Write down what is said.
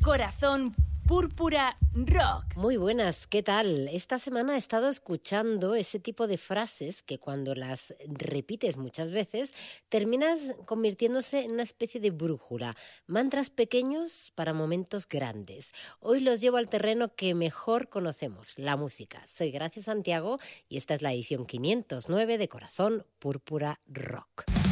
Corazón Púrpura Rock. Muy buenas, ¿qué tal? Esta semana he estado escuchando ese tipo de frases que cuando las repites muchas veces terminas convirtiéndose en una especie de brújula, mantras pequeños para momentos grandes. Hoy los llevo al terreno que mejor conocemos, la música. Soy Gracia Santiago y esta es la edición 509 de Corazón Púrpura Rock.